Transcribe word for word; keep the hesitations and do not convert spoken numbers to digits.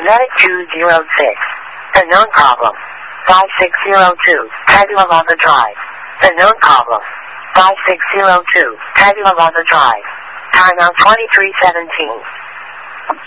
Medic two zero six. Unknown problem. five six zero two. Tabula Rasa Drive. Unknown problem. five six zero two. Tabula Rasa Drive. Timeout twenty-three seventeen.